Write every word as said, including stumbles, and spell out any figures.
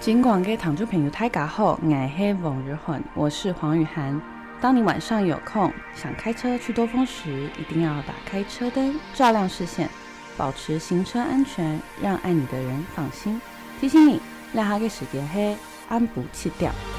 尽管给听众朋友大家好，我是王日恒，我是黄雨涵。当你晚上有空想开车去兜风时，一定要打开车灯，照亮视线，保持行车安全，让爱你的人放心。提醒你，让他的时间是按部七点。